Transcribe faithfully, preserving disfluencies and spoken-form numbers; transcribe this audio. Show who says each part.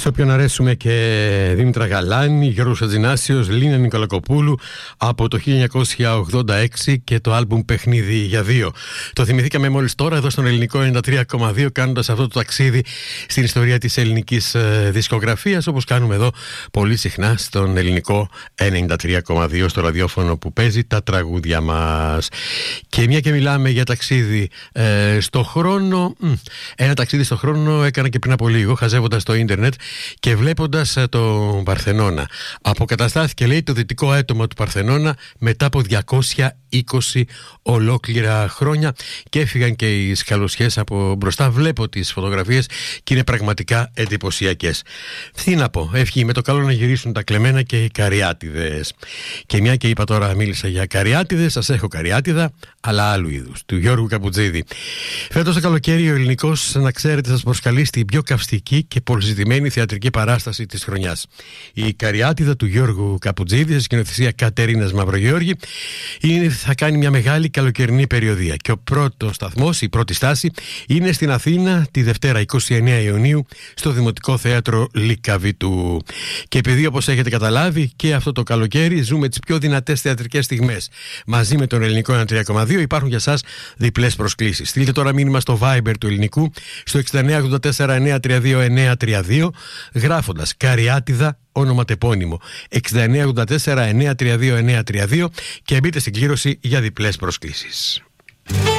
Speaker 1: Σε όποιον αρέσουμε και Δήμητρα Γαλάνη, Γιώργος Ατζινάσιος, Λίνα Νικολακοπούλου από το χίλια εννιακόσια ογδόντα έξι και το άλμπουμ Παιχνίδι για δύο. Το θυμηθήκαμε μόλις τώρα εδώ στον ελληνικό ενενήντα τρία κόμμα δύο, κάνοντας αυτό το ταξίδι στην ιστορία της ελληνικής ε, δισκογραφίας, όπως κάνουμε εδώ πολύ συχνά στον ελληνικό ενενήντα τρία κόμμα δύο, στο ραδιόφωνο που παίζει τα τραγούδια μας. Και μια και μιλάμε για ταξίδι ε, στο χρόνο, μ, ένα ταξίδι στο χρόνο έκανα και πριν από λίγο, χαζεύοντας το ίντερνετ και βλέποντας το Παρθενώνα. Αποκαταστάθηκε, λέει, το δυτικό έτομα του Παρθενώνα μετά από διακόσια είκοσι ολόκληρα χρόνια και έφυγαν και οι σκαλωσιές από μπροστά. Βλέπω τις φωτογραφίες και είναι πραγματικά εντυπωσιακές. Τι να πω, εύχει με το καλό να γυρίσουν τα κλεμμένα και οι καριάτιδες. Και μια και είπα τώρα, μίλησα για καριάτιδες, σας έχω καριάτιδα, αλλά άλλου είδους, του Γιώργου Καπουτζίδη. Φέτος το καλοκαίρι ο ελληνικός, να ξέρετε, σας προσκαλεί στην πιο καυστική και πολυζητημένη θεατρική παράσταση της χρονιάς. Η καριάτιδα του Γιώργου Καπουτζίδη, σε σκηνοθεσία Κατερίνας Μαυρογεώργη, είναι, θα κάνει μια μεγάλη καλοκαιρινή περιοδία. Και ο πρώτος σταθμός, η πρώτη στάση, είναι στην Αθήνα τη Δευτέρα εικοστή ενάτη Ιουνίου στο Δημοτικό Θέατρο Λυκαβήτου. Και επειδή, όπως έχετε καταλάβει, και αυτό το καλοκαίρι ζούμε τις πιο δυνατές θεατρικές στιγμές, μαζί με τον ελληνικό ενενήντα τρία κόμμα δύο υπάρχουν για σας διπλές προσκλήσεις. Στείλτε τώρα μήνυμα στο Viber του ελληνικού στο εξήντα εννέα ογδόντα τέσσερα εννιακόσια τριάντα δύο εννιακόσια τριάντα δύο, γράφοντας Καριάτιδα ονοματεπώνυμο εξήντα εννέα ογδόντα τέσσερα εννιακόσια τριάντα δύο εννιακόσια τριάντα δύο και μπείτε στην κλήρωση για διπλές προσκλήσεις.